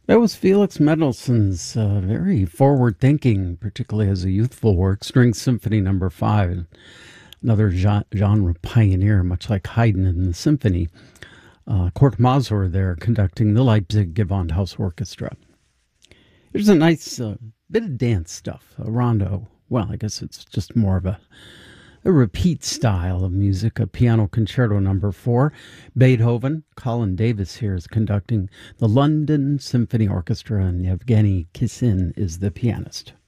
That was Felix Mendelssohn's very forward-thinking, particularly as a youthful work, String Symphony Number 5, another genre pioneer, much like Haydn in the symphony. Kurt Masur there conducting the Leipzig Gewandhaus Orchestra. There's a nice bit of dance stuff, a rondo. Well, I guess it's just more of a repeat style of music, a piano concerto number 4. Beethoven, Colin Davis here is conducting the London Symphony Orchestra, and Yevgeny Kissin is the pianist.